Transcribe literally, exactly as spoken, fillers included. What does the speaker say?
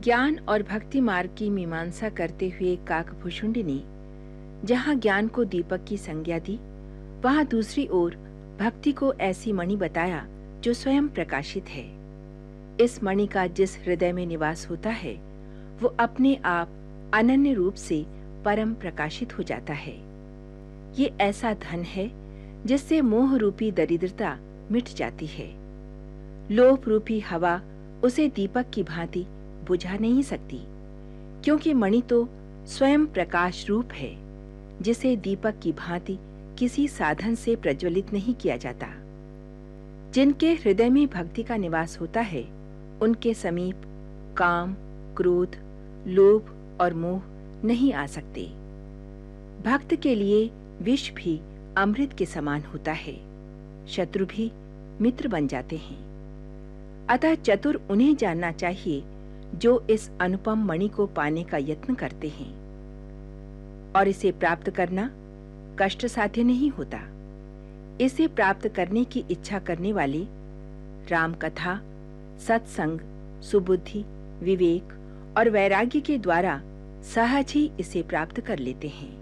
ज्ञान और भक्ति मार्ग की मीमांसा करते हुए काकभूषुंडी ने जहाँ ज्ञान को दीपक की संज्ञा दी, वहाँ दूसरी ओर भक्ति को ऐसी मणि बताया जो स्वयं प्रकाशित है। इस मणि का जिस हृदय में निवास होता है, वो अपने आप अनन्य रूप से परम प्रकाशित हो जाता है। ये ऐसा धन है जिससे मोह रूपी दरिद्रता मिट जाती है। लोभ रूपी हवा उसे दीपक की भांति बुझा नहीं सकती, क्योंकि मणि तो स्वयं प्रकाश रूप है, जिसे दीपक की भांति किसी साधन से प्रज्वलित नहीं किया जाता। जिनके हृदय में भक्ति का निवास होता है, उनके समीप काम, क्रोध, लोभ और मोह नहीं आ सकते। भक्त के लिए विष भी अमृत के समान होता है, शत्रु भी मित्र बन जाते हैं। अतः चतुर उन्हें जानना चाहिए जो इस अनुपम मणि को पाने का यत्न करते हैं, और इसे प्राप्त करना कष्ट साध्य नहीं होता। इसे प्राप्त करने की इच्छा करने वाले राम कथा, सत्संग, सुबुद्धि, विवेक और वैराग्य के द्वारा सहज ही इसे प्राप्त कर लेते हैं।